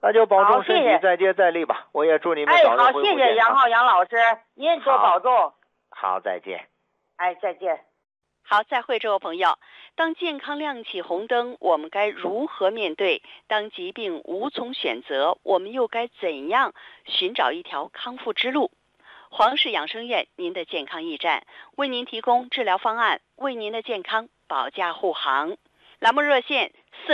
那就保重身体， 好谢谢再接再厉吧。我也祝你们哎， 早日好， 恢复健康。 谢谢杨浩杨老师，您多保重。 好，再见。 哎，再见。 好，再会，这位朋友。当健康亮起红灯，我们该如何面对？当疾病无从选择，我们又该怎样寻找一条康复之路？黄氏养生院，您的健康驿站，为您提供治疗方案，为您的健康保驾护航。栏目热线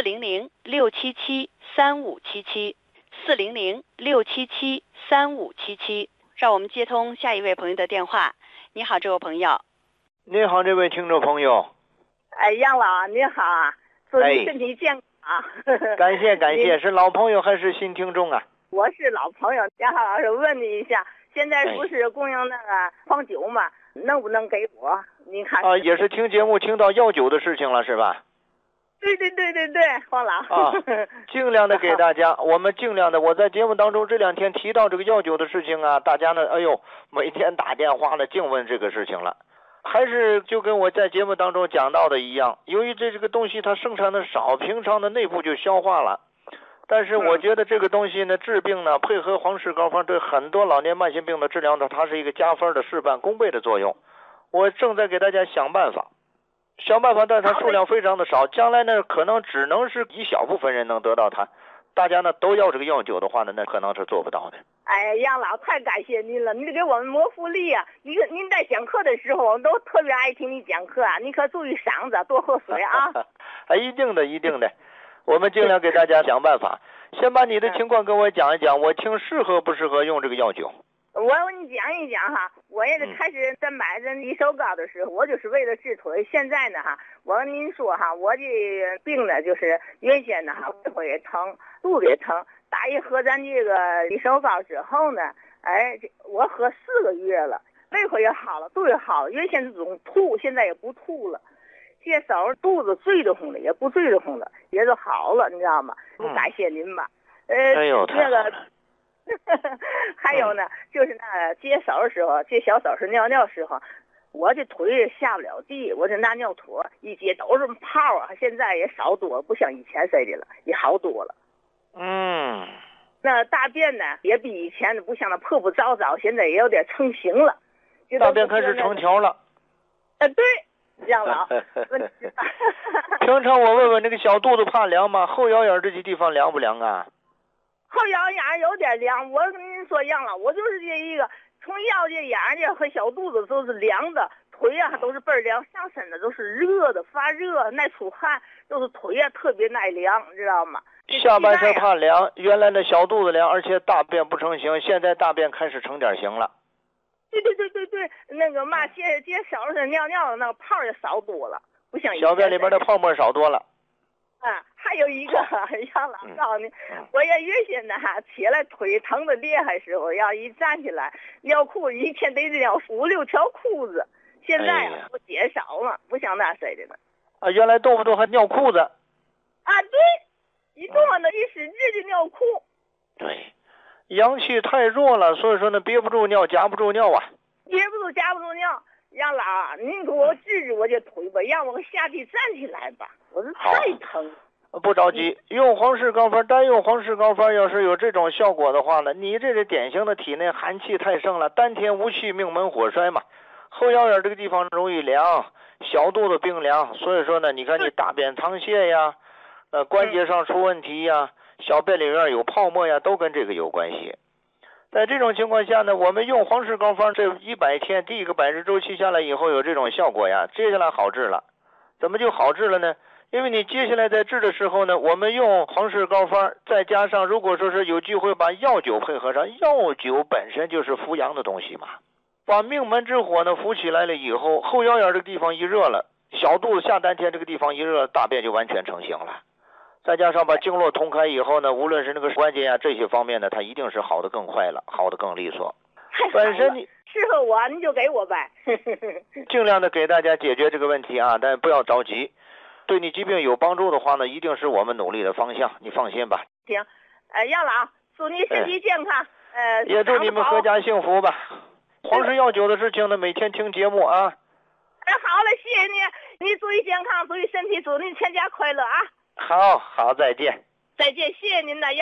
400-677-3577，400-677-3577。让我们接通下一位朋友的电话。你好，这位朋友。 你好，这位听众朋友。 哎，杨老你好啊，祝你身体健康。 感谢感谢，是老朋友还是新听众啊？ 我是老朋友，杨浩老师问你一下，现在不是供应那个黄酒吗？能不能给我？你看啊，也是听节目听到药酒的事情了是吧？ 对，黄老啊，尽量的给大家，我们尽量的。我在节目当中这2天提到这个药酒的事情啊，大家呢，哎呦，每天打电话呢，净问这个事情了。还是就跟我在节目当中讲到的一样，由于这个东西它生产的少，平常的内部就消化了。但是我觉得这个东西呢，治病呢，配合黄氏膏方对很多老年慢性病的治疗呢，它是一个加分的事半功倍的作用。我正在给大家想办法，但它数量非常的少，将来呢可能只能是一小部分人能得到它。大家呢都要这个药酒的话呢，那可能是做不到的。 哎，杨老太感谢您了，您给我们谋福利啊！您在讲课的时候，我们都特别爱听你讲课啊！你可注意嗓子，多喝水啊！ 一定的，我们尽量给大家想办法。先把你的情况跟我讲一讲，我听适合不适合用这个药酒。 我给你讲一讲哈，我也是开始在买这益寿膏的时候，我就是为了治腿。现在呢哈，我跟您说哈，我的病呢就是原先呢哈胃会也疼，肚子也疼。打一喝咱这个益寿膏之后呢，哎，我喝4个月了，胃会也好了，肚子也好了。原先是总吐，现在也不吐了。这手肚子坠得慌了，也不坠得慌了，也就好了，你知道吗？感谢您吧。那个。还有呢，就是那接手的时候，接小手是尿尿时候，我这腿下不了地，我这拿尿坨一接都是泡啊，现在也少多，不像以前似的了，也好多了。那大便呢也比以前不像那破破糟糟，现在也有点成型了。 大便开始成条了。 对，杨老。 平常我问问那个小肚子怕凉吗？后腰眼这些地方凉不凉啊？ 后腰眼有点凉，我跟您说杨老，我就是这一个从腰这眼这和小肚子都是凉的，腿啊都是倍儿凉，上身的都是热的，发热，耐出汗，都是腿啊特别耐凉，知道吗？ 下半身怕凉，原来的小肚子凉，而且大便不成形，现在大便开始成点形了。 对，那个嘛接小的尿尿的那个泡也少多了，不像以前。 小便里边的泡沫少多了。 还有一个杨老告诉你，我也原先呢起来腿疼的厉害时候，要一站起来尿裤子，一天得尿5、6条裤子。现在我减少了，不像那似的了。 原来动不动还尿裤子。 对，一动那一使劲就尿裤。 对，阳气太弱了，所以说呢憋不住尿，夹不住尿啊。 憋不住夹不住尿。杨老，您给我治治我这腿吧，让我下地站起来吧，我是太疼。 不着急，用黄氏膏方，单用黄氏膏方，要是有这种效果的话呢，你这是典型的体内寒气太盛了，丹田无气，命门火衰嘛。后腰眼这个地方容易凉，小肚子冰凉，所以说呢，你看你大便淌泻呀，关节上出问题呀，小便里面有泡沫呀，都跟这个有关系。在这种情况下呢，我们用黄氏膏方，这100天第一个100日周期下来以后有这种效果呀，接下来好治了。怎么就好治了呢？因为你接下来在治的时候呢，我们用黄氏膏方，再加上如果说是有机会把药酒配合上，药酒本身就是扶阳的东西嘛，把命门之火呢扶起来了以后，后腰眼这个地方一热了，小肚子下丹田这个地方一热，大便就完全成型了。再加上把经络通开以后呢，无论是那个关节啊这些方面呢，它一定是好的更快了，好的更利索。本身你适合我，你就给我呗。 尽量的给大家解决这个问题啊，但不要着急。对你疾病有帮助的话呢，一定是我们努力的方向，你放心吧。 行，杨老，祝你身体健康， 也祝你们阖家幸福吧。黄氏药酒的事情呢，每天听节目啊。 好了，谢谢你，你注意健康，注意身体，祝你全家快乐啊。 好，再见。 再见，谢谢您的。